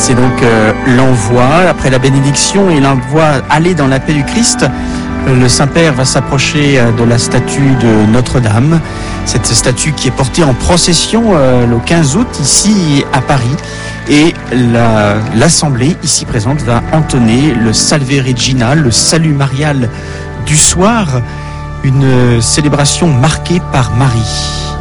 C'est donc l'envoi. Après la bénédiction et l'envoi aller dans la paix du Christ, le Saint-Père va s'approcher de la statue de Notre-Dame. Cette statue qui est portée en procession le 15 août ici à Paris. Et l'Assemblée ici présente va entonner le Salve Regina, le salut marial du soir. Une célébration marquée par Marie.